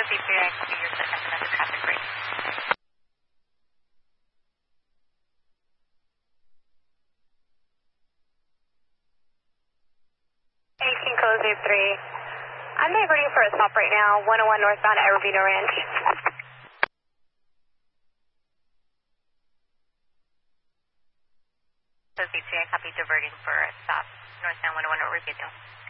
CPA, copy your set estimate of traffic rate. 18 close 3. I'm diverting for a stop right now, 101 northbound at Ravina Ranch. So CPA, copy diverting for a stop, northbound 101 at Ravina.